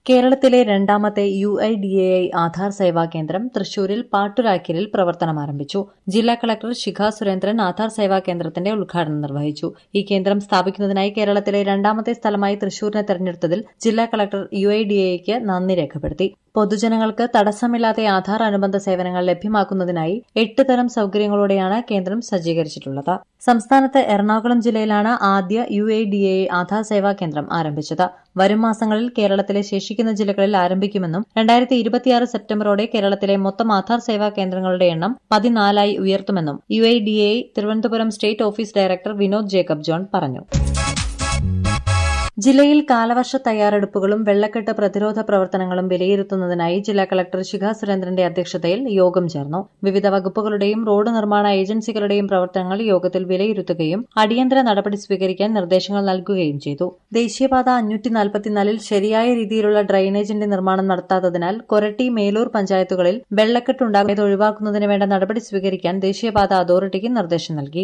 കേരളത്തിലെ രണ്ടാമത്തെ UIDAI ആധാർ സേവാ കേന്ദ്രം തൃശൂരിൽ പാട്ടുരായ്ക്കലിൽ പ്രവർത്തനമാരംഭിച്ചു. ജില്ലാ കളക്ടർ ശിഖ സുരേന്ദ്രൻ ആധാർ സേവാ കേന്ദ്രത്തിന്റെ ഉദ്ഘാടനം നിർവഹിച്ചു. ഈ കേന്ദ്രം സ്ഥാപിക്കുന്നതിനായി കേരളത്തിലെ രണ്ടാമത്തെ സ്ഥലമായി തൃശൂരിനെ തെരഞ്ഞെടുത്തതിൽ ജില്ലാ കളക്ടർ UIDAIക്ക് നന്ദി രേഖപ്പെടുത്തി. പൊതുജനങ്ങൾക്ക് തടസ്സമില്ലാതെ ആധാർ അനുബന്ധ സേവനങ്ങൾ ലഭ്യമാക്കുന്നതിനായി 8 തരം സൌകര്യങ്ങളോടെയാണ് കേന്ദ്രം സജ്ജീകരിച്ചിട്ടുള്ളത്. സംസ്ഥാനത്ത് എറണാകുളം ജില്ലയിലാണ് ആദ്യ UIDAI ആധാർ സേവാ കേന്ദ്രം ആരംഭിച്ചത്. വരും മാസങ്ങളിൽ കേരളത്തിലെ ശേഷിക്കുന്ന ജില്ലകളിൽ ആരംഭിക്കുമെന്നും 2026 സെപ്റ്റംബറോടെ കേരളത്തിലെ മൊത്തം ആധാർ സേവാ കേന്ദ്രങ്ങളുടെ എണ്ണം 14 ഉയർത്തുമെന്നും UIDAI Thiruvananthapuram state office director Vinod Jacob John പറഞ്ഞു. ജില്ലയിൽ കാലവർഷ തയ്യാറെടുപ്പുകളും വെള്ളക്കെട്ട് പ്രതിരോധ പ്രവർത്തനങ്ങളും വിലയിരുത്തുന്നതിനായി ജില്ലാ കളക്ടർ ശിഖ സുരേന്ദ്രന്റെ അധ്യക്ഷതയിൽ യോഗം ചേർന്നു. വിവിധ വകുപ്പുകളുടെയും റോഡ് നിർമ്മാണ ഏജൻസികളുടെയും പ്രവർത്തനങ്ങൾ യോഗത്തിൽ വിലയിരുത്തുകയും അടിയന്തര നടപടി സ്വീകരിക്കാൻ നിർദ്ദേശങ്ങൾ നൽകുകയും ചെയ്തു. ദേശീയപാത 544-ൽ ശരിയായ രീതിയിലുള്ള ഡ്രൈനേജിന്റെ നിർമ്മാണം നടത്താത്തതിനാൽ കൊരട്ടി, മേലൂർ പഞ്ചായത്തുകളിൽ വെള്ളക്കെട്ടുണ്ടാകുന്നത് ഒഴിവാക്കുന്നതിന് വേണ്ട നടപടി സ്വീകരിക്കാൻ ദേശീയപാത അതോറിറ്റിക്ക് നിർദ്ദേശം നൽകി.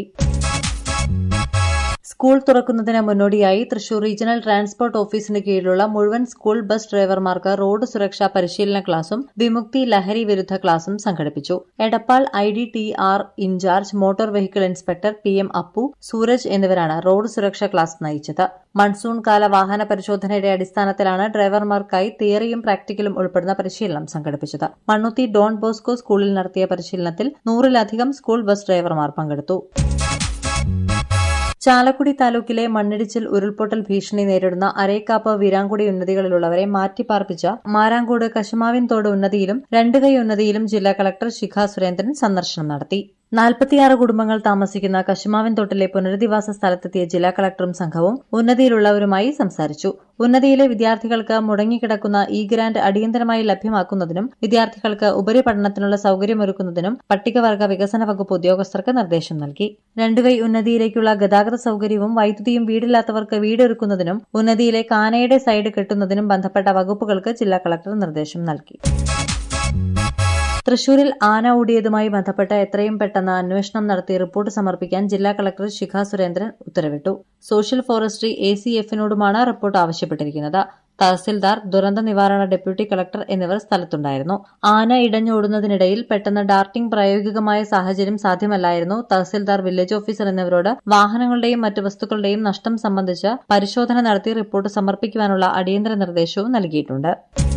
സ്കൂൾ തുറക്കുന്നതിന് മുന്നോടിയായി തൃശൂർ റീജിയണൽ ട്രാൻസ്പോർട്ട് ഓഫീസിന് കീഴിലുള്ള മുഴുവൻ സ്കൂൾ ബസ് ഡ്രൈവർമാർക്ക് റോഡ് സുരക്ഷാ പരിശീലന ക്ലാസും വിമുക്തി ലഹരി വിരുദ്ധ ക്ലാസും സംഘടിപ്പിച്ചു. Edappal IDTR in charge motor vehicle inspector PM Appu, Sooraj എന്നിവരാണ് റോഡ് സുരക്ഷാ ക്ലാസ് നയിച്ചത്. മൺസൂൺ കാല വാഹന പരിശോധനയുടെ അടിസ്ഥാനത്തിലാണ് ഡ്രൈവർമാർക്കായി തിയറിയും പ്രാക്ടിക്കലും ഉൾപ്പെടുന്ന പരിശീലനം സംഘടിപ്പിച്ചത്. മണ്ണുത്തി ഡോൺ ബോസ്കോ സ്കൂളിൽ നടത്തിയ പരിശീലനത്തിൽ 100-ലധികം സ്കൂൾ ബസ് ഡ്രൈവർമാർ പങ്കെടുത്തു. ചാലക്കുടി താലൂക്കിലെ മണ്ണിടിച്ചിൽ ഉരുൾപൊട്ടൽ ഭീഷണി നേരിടുന്ന അരേക്കാപ്പ്, വീരാങ്കുടി ഉന്നതികളിലുള്ളവരെ മാറ്റിപ്പാർപ്പിച്ച മാരാങ്കോട് കശുമാവിൻതോട് ഉന്നതിയിലും രണ്ടുകൈ ഉന്നതിയിലും ജില്ലാ കളക്ടർ ശിഖ സുരേന്ദ്രൻ സന്ദർശനം നടത്തി. 46 കുടുംബങ്ങൾ താമസിക്കുന്ന കശുമാവിൻതോട്ടിലെ പുനരധിവാസ സ്ഥലത്തെത്തിയ ജില്ലാ കളക്ടറും സംഘവും ഉന്നതിയിലുള്ളവരുമായി സംസാരിച്ചു. ഉന്നതിയിലെ വിദ്യാർത്ഥികൾക്ക് മുടങ്ങിക്കിടക്കുന്ന ഗ്രാന്റ് അടിയന്തരമായി ലഭ്യമാക്കുന്നതിനും വിദ്യാർത്ഥികൾക്ക് ഉപരിപഠനത്തിനുള്ള സൌകര്യമൊരുക്കുന്നതിനും പട്ടികവർഗ വികസന വകുപ്പ് ഉദ്യോഗസ്ഥർക്ക് നിർദ്ദേശം നൽകി. രണ്ടുകൈ ഉന്നതിയിലേക്കുള്ള ഗതാഗത സൌകര്യവും വൈദ്യുതിയും വീടില്ലാത്തവർക്ക് വീടൊരുക്കുന്നതിനും ഉന്നതിയിലെ കാനയുടെ സൈഡ് കെട്ടുന്നതിനും ബന്ധപ്പെട്ട വകുപ്പുകൾക്ക് ജില്ലാ കളക്ടർ നിർദ്ദേശം നൽകി. തൃശൂരിൽ ആന ഓടിയതുമായി ബന്ധപ്പെട്ട് എത്രയും പെട്ടെന്ന് അന്വേഷണം നടത്തി റിപ്പോർട്ട് സമർപ്പിക്കാൻ ജില്ലാ കളക്ടർ ശിഖ സുരേന്ദ്രൻ ഉത്തരവിട്ടു. സോഷ്യൽ ഫോറസ്ട്രി ACF-നോടുമാണ് റിപ്പോർട്ട് ആവശ്യപ്പെട്ടിരിക്കുന്നത്. തഹസിൽദാർ, ദുരന്ത നിവാരണ ഡെപ്യൂട്ടി കളക്ടർ എന്നിവർ സ്ഥലത്തുണ്ടായിരുന്നു. ആന ഇടഞ്ഞോടുന്നതിനിടയിൽ പെട്ടെന്ന് ഡാർട്ടിംഗ് പ്രായോഗികമായ സാഹചര്യം സാധ്യമല്ലായിരുന്നു. തഹസിൽദാർ, വില്ലേജ് ഓഫീസർ എന്നിവരോട് വാഹനങ്ങളുടെയും മറ്റു വസ്തുക്കളുടെയും നഷ്ടം സംബന്ധിച്ച് പരിശോധന നടത്തി റിപ്പോർട്ട് സമർപ്പിക്കുവാനുള്ള അടിയന്തര നിർദ്ദേശവും നൽകിയിട്ടുണ്ട്.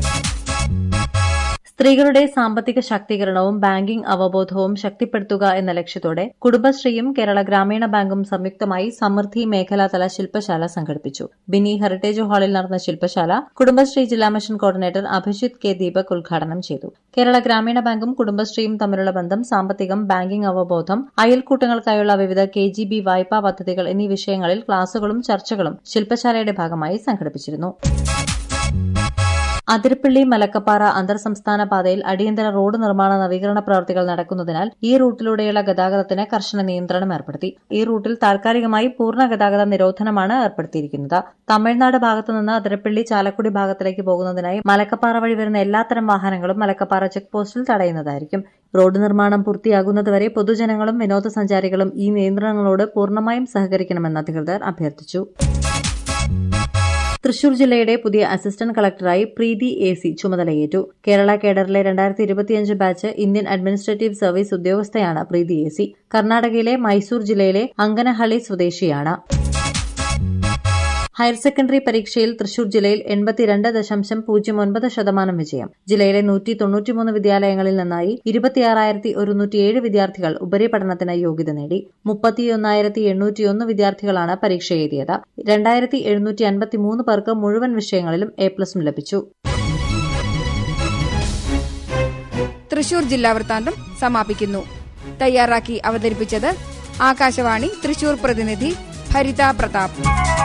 സ്ത്രീകളുടെ സാമ്പത്തിക ശാക്തീകരണവും ബാങ്കിംഗ് അവബോധവും ശക്തിപ്പെടുത്തുക എന്ന ലക്ഷ്യത്തോടെ കുടുംബശ്രീയും കേരള ഗ്രാമീണ ബാങ്കും സംയുക്തമായി സമൃദ്ധി മേഖലാതല ശില്പശാല സംഘടിപ്പിച്ചു. ബിനി ഹെറിറ്റേജ് ഹാളിൽ നടന്ന ശില്പശാല കുടുംബശ്രീ ജില്ലാ mission coordinator Abhijith K. Deepak ഉദ്ഘാടനം ചെയ്തു. കേരള ഗ്രാമീണ ബാങ്കും കുടുംബശ്രീയും തമ്മിലുള്ള ബന്ധം, സാമ്പത്തികം, ബാങ്കിംഗ് അവബോധം, അയൽക്കൂട്ടങ്ങൾക്കായുള്ള വിവിധ KGB വായ്പാ പദ്ധതികൾ എന്നീ വിഷയങ്ങളിൽ ക്ലാസുകളും ചർച്ചകളും ശില്പശാലയുടെ ഭാഗമായി സംഘടിപ്പിച്ചിരുന്നു. അതിരപ്പള്ളി മലക്കപ്പാറ അന്തർ സംസ്ഥാന പാതയിൽ അടിയന്തര റോഡ് നിർമ്മാണ നവീകരണ പ്രവൃത്തികൾ നടക്കുന്നതിനാൽ ഈ റൂട്ടിലൂടെയുള്ള ഗതാഗതത്തിന് കർശന നിയന്ത്രണം ഏർപ്പെടുത്തി. ഈ റൂട്ടിൽ താൽക്കാലികമായി പൂർണ്ണ ഗതാഗത നിരോധനമാണ് ഏർപ്പെടുത്തിയിരിക്കുന്നത്. തമിഴ്നാട് ഭാഗത്തുനിന്ന് അതിരപ്പള്ളി, ചാലക്കുടി ഭാഗത്തിലേക്ക് പോകുന്നതിനായി മലക്കപ്പാറ വഴി വരുന്ന എല്ലാത്തരം വാഹനങ്ങളും മലക്കപ്പാറ ചെക്ക് പോസ്റ്റിൽ തടയുന്നതായിരിക്കും. റോഡ് നിർമ്മാണം പൂർത്തിയാകുന്നതുവരെ പൊതുജനങ്ങളും വിനോദസഞ്ചാരികളും ഈ നിയന്ത്രണങ്ങളോട് പൂർണ്ണമായും സഹകരിക്കണമെന്ന് അധികൃതർ അഭ്യർത്ഥിച്ചു. തൃശൂർ ജില്ലയുടെ പുതിയ അസിസ്റ്റന്റ് കളക്ടറായി പ്രീതി AC ചുമതലയേറ്റു. Kerala കേഡറിലെ 2025 batch Indian administrative service ഉദ്യോഗസ്ഥയാണ് പ്രീതി AC. കർണാടകയിലെ മൈസൂർ ജില്ലയിലെ അങ്കനഹള്ളി സ്വദേശിയാണ്. ഹയർ സെക്കൻഡറി പരീക്ഷയിൽ തൃശൂർ ജില്ലയിൽ 82.09% വിജയം. ജില്ലയിലെ 193 വിദ്യാലയങ്ങളിൽ നിന്നായി 26,107 വിദ്യാർത്ഥികൾ ഉപരിപഠനത്തിന് യോഗ്യത നേടി. 31,801 വിദ്യാർത്ഥികളാണ് പരീക്ഷ എഴുതിയത്. 2,753 പേർക്ക് മുഴുവൻ വിഷയങ്ങളിലും A+ ലഭിച്ചു. തൃശൂർ ജില്ലാ വൃത്താന്തം സമാപിക്കുന്നു. തയ്യാറാക്കി അവതരിപ്പിച്ചത് ആകാശവാണി തൃശൂർ പ്രതിനിധി ഭരിത പ്രതാപ്.